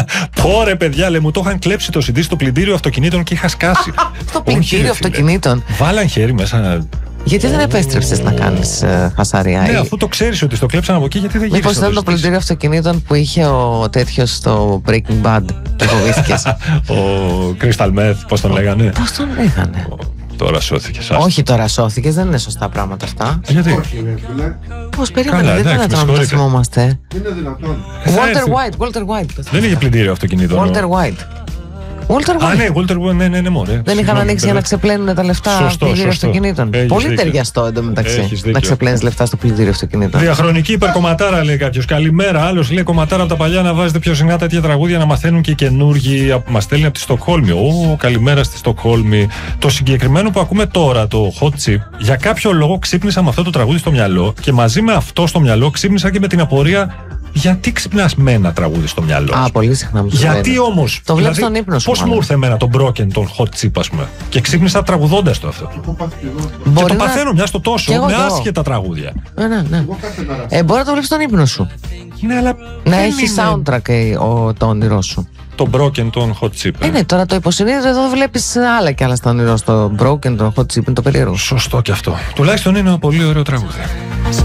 Πόρε, παιδιά, λέει, μου το είχαν κλέψει το CD στο πλυντήριο αυτοκινήτων και είχα σκάσει. Στο πλυντήριο αυτοκινήτων. Βάλαν χέρι μέσα. Γιατί δεν επέστρεψες να κάνεις φασαρία? Ναι, αφού το ξέρεις ότι στο κλέψαν από εκεί, γιατί δεν γύρισες? Μήπως ήταν το πλυντήριο αυτοκινήτων που είχε ο τέτοιος στο Breaking Bad και φοβήθηκες? Ο Crystal Meth, πώς τον λέγανε? Πώς τον λέγανε? Τώρα σώθηκες. Όχι, τώρα σώθηκες, δεν είναι σωστά πράγματα αυτά. Γιατί? Πώς περίμενε, δεν ήταν να τα θυμόμαστε. Είναι δυνατόν. Walter White. Δεν είχε πλυντήριο αυτοκινήτων. Walter White. Α, ναι, Walter White, ναι, μωρέ. Δεν είχαν ανοίξει για να ξεπλένουν τα λεφτά στο πλυντήριο αυτοκινήτων. Πολύ ταιριαστό εντωμεταξύ να ξεπλένεις λεφτά στο πλυντήριο αυτοκινήτων. Διαχρονική υπερκομματάρα, λέει κάποιος. Καλημέρα. Άλλος λέει κομματάρα από τα παλιά να βάζετε πιο συχνά τέτοια τραγούδια να μαθαίνουν και οι καινούργοι. Μας στέλνει από τη Στοκχόλμη. Καλημέρα στη Στοκχόλμη. Το συγκεκριμένο που ακούμε τώρα, το Hot Chip, για κάποιο λόγο ξύπνησα με αυτό το τραγούδι στο μυαλό και μαζί με αυτό στο μυαλό ξύπνησα και με την απορία. Γιατί ξυπνάς με ένα τραγούδι στο μυαλό σου? Πολύ συχνά μου συμβαίνει. Γιατί όμως? Το βλέπεις στον ύπνο σου. Πώς μου ήρθε εμένα τον Broken, τον Hot Chip, ας πούμε, και ξύπνησα τραγουδώντας το αυτό. Και το παθαίνω μια στο τόσο με άσχετα τραγούδια. Ναι. Μπορεί να το βλέπεις στον ύπνο σου. Ναι, αλλά να έχει soundtrack το όνειρό σου. Το Broken, τον Hot Chip. Ναι, τώρα το υποσυνείδητο εδώ βλέπεις άλλα και άλλα στο όνειρό. Στο Broken, τον Hot Chip είναι το περίεργο. Σωστό και αυτό. Τουλάχιστον είναι ένα πολύ ωραίο τραγούδι.